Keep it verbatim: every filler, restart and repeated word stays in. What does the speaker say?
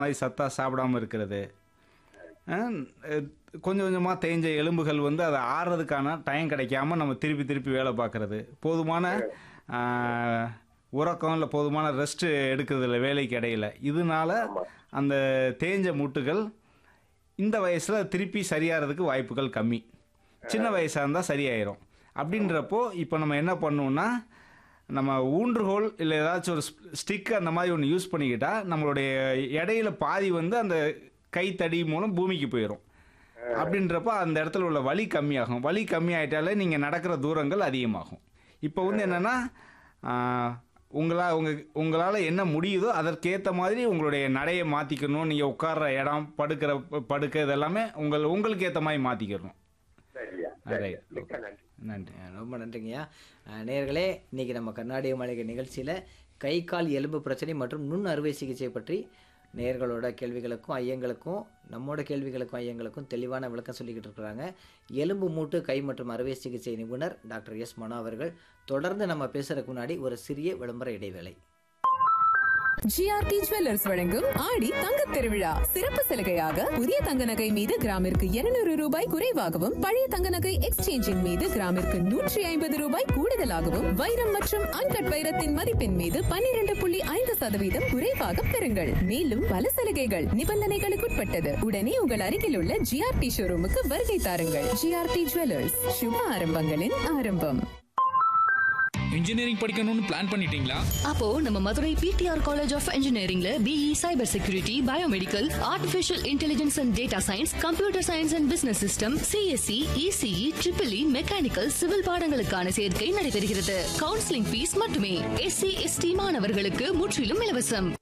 மாதிரி சத்தா சாப்பிடாம இருக்கிறது. அ கொஞ்சம் கொஞ்சமாக தேஞ்ச எலும்புகள் வந்து அதை ஆறுறதுக்கான டைம் கிடைக்காம நம்ம திருப்பி திருப்பி வேலை பார்க்குறது. போதுமான ஆ, உறக்கம் இல்லை போதுமான ரெஸ்ட் எடுக்கிறது இல்லை வேலைக்கு இடையில. இதனால ஆமா. அந்த தேஞ்ச மூட்டுகள் இந்த வயசில் திருப்பி சரியாகிறதுக்கு வாய்ப்புகள் கம்மி. சின்ன வயசாக இருந்தால் சரியாயிரும். அப்படின்றப்போ இப்போ நம்ம என்ன பண்ணுவோம்னா நம்ம ஊன்றுகோல் இல்லை ஏதாச்சும் ஒரு ஸ்டிக் அந்த மாதிரி ஒன்று யூஸ் பண்ணிக்கிட்டா நம்மளுடைய இடையில பாதி வந்து அந்த கைத்தடி மூலம் பூமிக்கு போயிடும். அப்படின்றப்போ அந்த இடத்துல உள்ள வலி கம்மியாகும். வலி கம்மியாயிட்டாலே நீங்கள் நடக்கிற தூரங்கள் அதிகமாகும். இப்போ வந்து என்னென்னா உங்களால் உங்கள் உங்களால் என்ன முடியுதோ அதற்கேற்ற மாதிரி உங்களுடைய நடையை மாற்றிக்கணும். நீங்கள் உட்கார்ற இடம் படுக்கிற படுக்கை இதெல்லாமே உங்கள் உங்களுக்கு ஏற்ற மாதிரி மாற்றிக்கணும். சரியா Right. சரியா. மிக்க நன்றி. நன்றி. அஹ் ரொம்ப நன்றிங்கய்யா. அஹ் நேயர்களே, இன்னைக்கு நம்ம கர்நாடக மாளிகை நிகழ்ச்சியில் கை கால் எலும்பு பிரச்சனை மற்றும் நுண் அறுவை சிகிச்சை பற்றி நேயர்களோட கேள்விகளுக்கும் ஐயங்களுக்கும் நம்மோட கேள்விகளுக்கும் ஐயங்களுக்கும் தெளிவான விளக்கம் சொல்லிக்கிட்டு இருக்கிறாங்க எலும்பு மூட்டு கை மற்றும் அறுவை சிகிச்சை நிபுணர் டாக்டர் எஸ் மனோ அவர்கள். தொடர்ந்து நம்ம பேசுறதுக்கு முன்னாடி ஒரு சிறிய விளம்பர இடைவேளை. ஜிஆர்டி ஜுவல்லர்ஸ் வழங்கும் ஆடி தங்க திருவிழா சிறப்பு சலுகையாக புதிய தங்க நகை மீது கிராமிற்கு இருநூறு ரூபாய் குறைவாகவும் பழைய தங்க நகை எக்ஸ்சேஞ்சின் மீது கிராமிற்கு நூற்றி ஐம்பது ரூபாய் கூடுதலாகவும் வைரம் மற்றும் அன்கட் வைரத்தின் மதிப்பின் மீது பன்னிரண்டு புள்ளி ஐந்து சதவீதம் குறைவாக பெறுங்கள். மேலும் பல சலுகைகள் நிபந்தனைகளுக்குட்பட்டது. உடனே உங்கள் அருகில் உள்ள ஜிஆர்டி ஷோரூமுக்கு வருகை தாருங்கள். ஜிஆர்டி ஜுவல்லர்ஸ், சுப ஆரம்பங்களின் ஆரம்பம். இன்ஜினியரிங் படிக்கணும்னு பிளான் பண்ணிட்டீங்களா? அப்போ நம்ம Madurai PTR college of இன்ஜினியரிங்ல BE cyber security, biomedical, artificial intelligence and data science, computer science and business system, CSC, ECE, triple E, mechanical, civil பாடங்களுக்கான சேர்க்கை நடைபெறுகிறது. கவுன்சிலிங் ஃபீஸ் மட்டுமே. எஸ்சி எஸ்டி மாணவர்களுக்கு முற்றிலும் இலவசம்.